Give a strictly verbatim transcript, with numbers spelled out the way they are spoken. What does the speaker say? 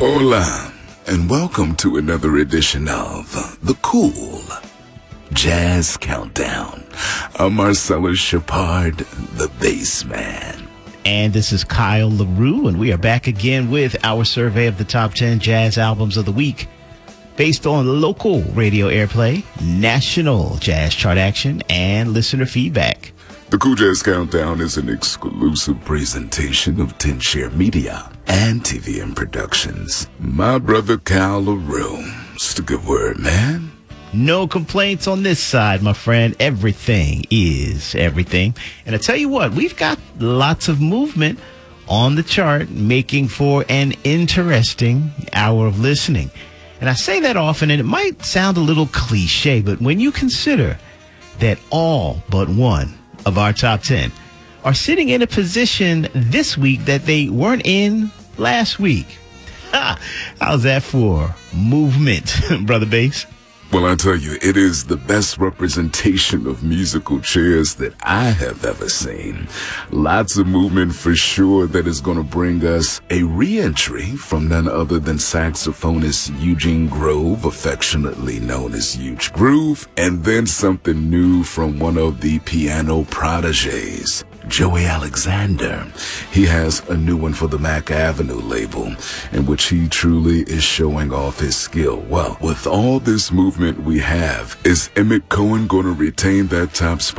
Hola, and welcome to another edition of The Cool Jazz Countdown. I'm Marcellus Shepard, the bass man. And this is Kyle LaRue, and we are back again with our survey of the top ten jazz albums of the week based on local radio airplay, national jazz chart action, and listener feedback. The Cool Jazz Countdown is an exclusive presentation of ten share Media and T V M Productions. My brother Kyle LaRue. It's the good word, man. No complaints on this side, my friend. Everything is everything. And I tell you what, we've got lots of movement on the chart, making for an interesting hour of listening. And I say that often, and it might sound a little cliche, but when you consider that all but one of our top ten are sitting in a position this week that they weren't in last week. Ha! How's that for movement, Brother Bass? Well, I tell you, it is the best representation of musical chairs that I have ever seen. Lots of movement for sure that is going to bring us a re-entry from none other than saxophonist Eugene Grove, affectionately known as Huge Groove, and then something new from one of the piano prodigies, Joey Alexander. He has a new one for the Mac Avenue label, in which he truly is showing off his skill. Well, with all this movement we have, is Emmett Cohen going to retain that top spot?